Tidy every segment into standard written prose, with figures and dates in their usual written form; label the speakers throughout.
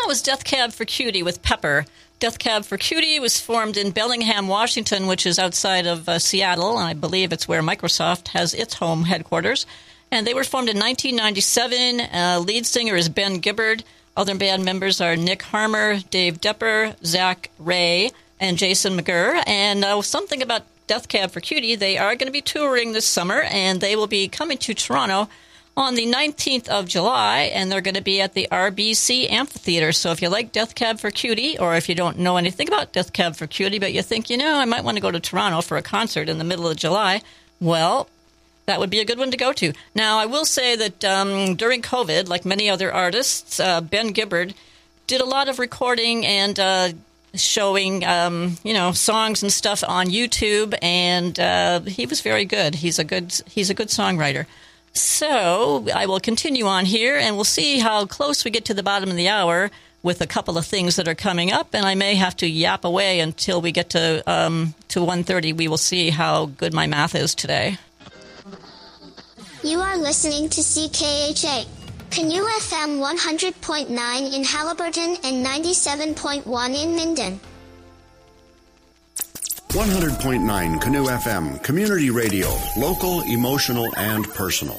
Speaker 1: that was Death Cab for Cutie with Pepper. Death Cab for Cutie was formed in Bellingham, Washington, which is outside of Seattle, and I believe it's where Microsoft has its home headquarters. And they were formed in 1997. Lead singer is Ben Gibbard. Other band members are Nick Harmer, Dave Depper, Zach Ray, and Jason McGurr. And something about Death Cab for Cutie, they are going to be touring this summer, and they will be coming to Toronto on the 19th of July, and they're going to be at the RBC Amphitheater. So if you like Death Cab for Cutie, or if you don't know anything about Death Cab for Cutie, but you think, I might want to go to Toronto for a concert in the middle of July, well, that would be a good one to go to. Now, I will say that during COVID, like many other artists, Ben Gibbard did a lot of recording and showing, songs and stuff on YouTube, and he was very good. He's a good songwriter. So I will continue on here, and we'll see how close we get to the bottom of the hour with a couple of things that are coming up, and I may have to yap away until we get to 1:30. We will see how good my math is today.
Speaker 2: You are listening to CKHA, Canoe FM 100.9 in Haliburton and 97.1 in Minden.
Speaker 3: 100.9 Canoe FM, community radio, local, emotional, and personal.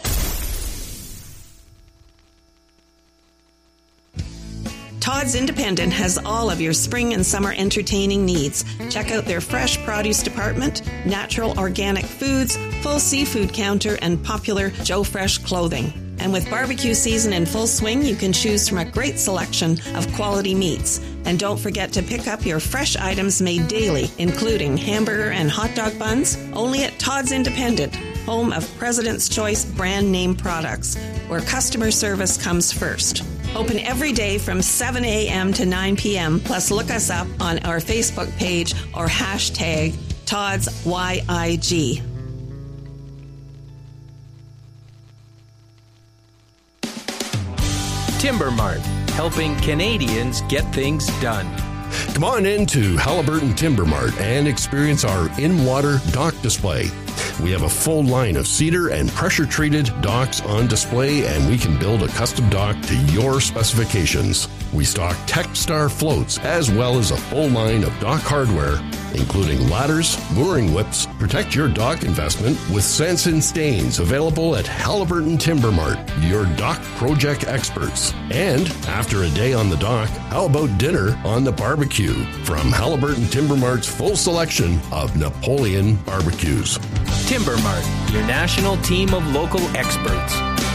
Speaker 4: Todd's Independent has all of your spring and summer entertaining needs. Check out their fresh produce department, natural organic foods, full seafood counter, and popular Joe Fresh clothing. And with barbecue season in full swing, you can choose from a great selection of quality meats. And don't forget to pick up your fresh items made daily, including hamburger and hot dog buns, only at Todd's Independent, home of President's Choice brand name products, where customer service comes first. Open every day from 7 a.m. to 9 p.m. Plus, look us up on our Facebook page or hashtag Todd's YIG.
Speaker 5: Timber Mart, helping Canadians get things done.
Speaker 6: Come on into Haliburton Timber Mart and experience our in-water dock display. We have a full line of cedar and pressure-treated docks on display, and we can build a custom dock to your specifications. We stock Techstar floats as well as a full line of dock hardware, including ladders, mooring whips. Protect your dock investment with Sanson Stains, available at Haliburton Timber Mart, your dock project experts. And after a day on the dock, how about dinner on the barbecue? From Haliburton Timber Mart's full selection of Napoleon barbecues.
Speaker 5: Timber Mart, your national team of local experts.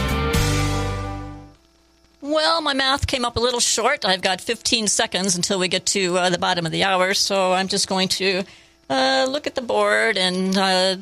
Speaker 1: Well, my math came up a little short. I've got 15 seconds until we get to the bottom of the hour, so I'm just going to look at the board and,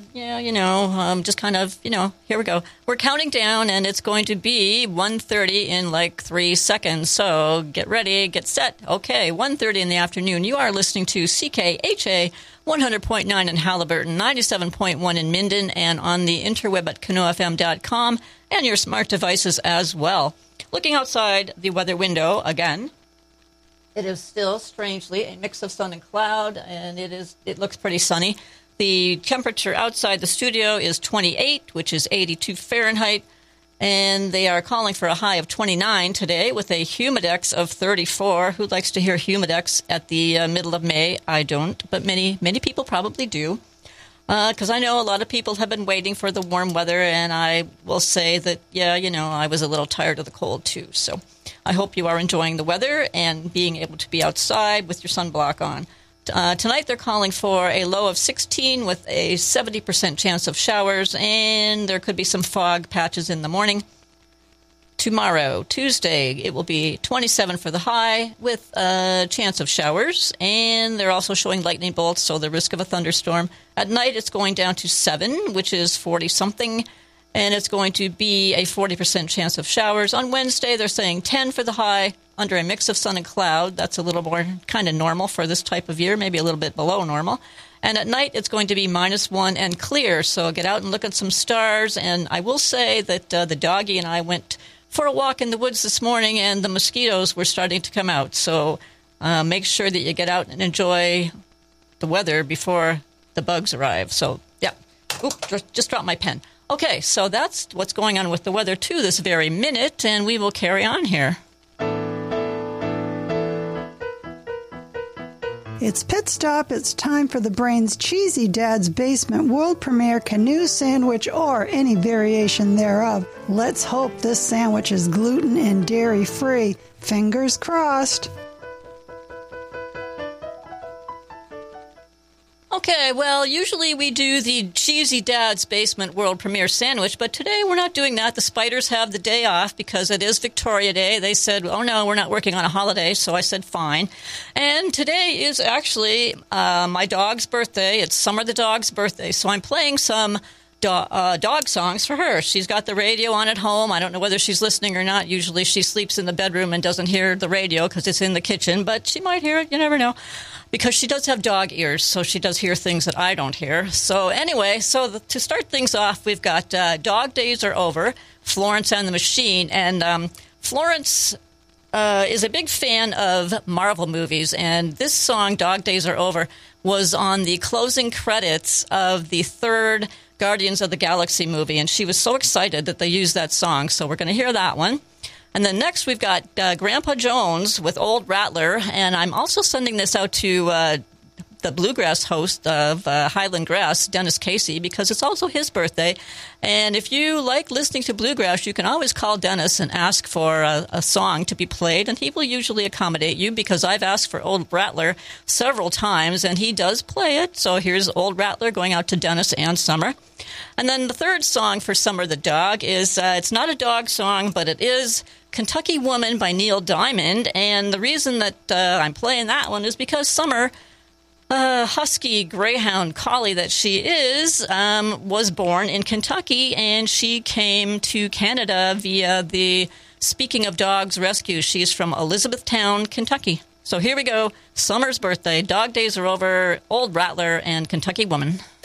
Speaker 1: just kind of, here we go. We're counting down, and it's going to be 1:30 in like 3 seconds. So get ready, get set. Okay, 1:30 in the afternoon. You are listening to CKHA 100.9 in Haliburton, 97.1 in Minden, and on the interweb at canoefm.com and your smart devices as well. Looking outside the weather window again, it is still, strangely, a mix of sun and cloud, and it looks pretty sunny. The temperature outside the studio is 28, which is 82 Fahrenheit, and they are calling for a high of 29 today with a humidex of 34. Who likes to hear humidex at the middle of May? I don't, but many people probably do. Because I know a lot of people have been waiting for the warm weather, and I will say that, I was a little tired of the cold, too. So I hope you are enjoying the weather and being able to be outside with your sunblock on. Tonight they're calling for a low of 16 with a 70% chance of showers, and there could be some fog patches in the morning. Tomorrow, Tuesday, it will be 27 for the high with a chance of showers, and they're also showing lightning bolts, so the risk of a thunderstorm. At night, it's going down to 7, which is 40-something, and it's going to be a 40% chance of showers. On Wednesday, they're saying 10 for the high, under a mix of sun and cloud. That's a little more kind of normal for this type of year, maybe a little bit below normal. And at night, it's going to be -1 and clear, so get out and look at some stars. And I will say that the doggy and I went for a walk in the woods this morning, and the mosquitoes were starting to come out. So make sure that you get out and enjoy the weather before the bugs arrive. So, yeah. Oop, just dropped my pen. Okay, so that's what's going on with the weather, too, this very minute, and we will carry on here.
Speaker 7: It's Pit Stop. It's time for the brain's cheesy dad's basement world premiere canoe sandwich or any variation thereof. Let's hope this sandwich is gluten and dairy free. Fingers crossed.
Speaker 1: Okay, well, usually we do the Cheesy Dad's Basement World Premiere Sandwich, but today we're not doing that. The Spiders have the day off because it is Victoria Day. They said, oh, no, we're not working on a holiday, so I said fine. And today is actually my dog's birthday. It's Summer the dog's birthday, so I'm playing some dog songs for her. She's got the radio on at home. I don't know whether she's listening or not. Usually she sleeps in the bedroom and doesn't hear the radio because it's in the kitchen, but she might hear it. You never know. Because she does have dog ears, so she does hear things that I don't hear. So anyway, to start things off, we've got Dog Days Are Over, Florence and the Machine. And Florence is a big fan of Marvel movies. And this song, Dog Days Are Over, was on the closing credits of the third Guardians of the Galaxy movie. And she was so excited that they used that song. So we're going to hear that one. And then next we've got Grandpa Jones with Old Rattler, and I'm also sending this out to the bluegrass host of Highland Grass, Dennis Casey, because it's also his birthday. And if you like listening to bluegrass, you can always call Dennis and ask for a song to be played, and he will usually accommodate you because I've asked for Old Rattler several times, and he does play it. So here's Old Rattler going out to Dennis and Summer. And then the third song for Summer the Dog is, it's not a dog song, but it is Kentucky Woman by Neil Diamond. And the reason that I'm playing that one is because Summer, husky greyhound collie that she is, was born in Kentucky, and she came to Canada via the Speaking of Dogs Rescue. She's from Elizabethtown, Kentucky. So here we go. Summer's birthday, Dog Days Are Over, Old Rattler, and Kentucky Woman.